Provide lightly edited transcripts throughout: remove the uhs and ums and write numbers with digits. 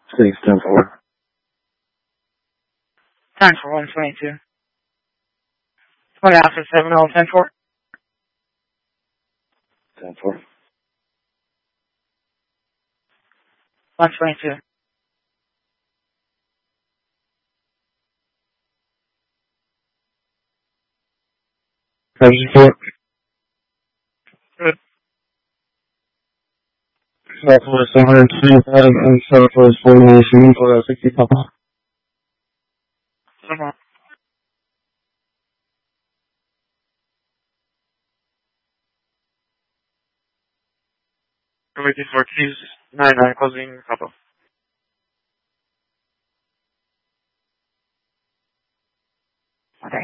Please, 10-4. Time for 122. 20 after 7, all 10-4. 10-4. 122. Report. Good. Southwest 125 and Southwest 48, shooting for 60 Papa. Come on. Waiting for keys. 9, closing couple. Okay.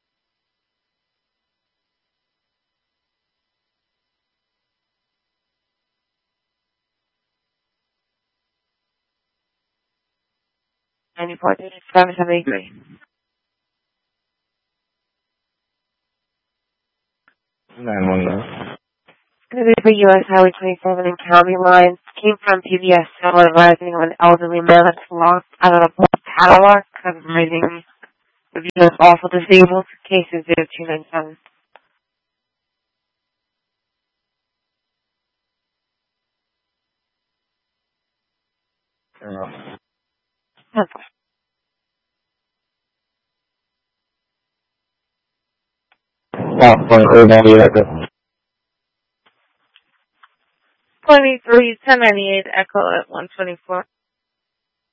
Any point 773. 919. Going to be for U.S. Highway 27 and County lines. Came from PBS, someone advising of an elderly man that's lost out of a padlock because of reading the view is also disabled. Case is 0297. That's 23, 1098, Echo at 124.